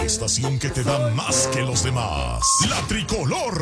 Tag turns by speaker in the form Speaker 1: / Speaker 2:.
Speaker 1: estación que te da más que los demás. La Tricolor.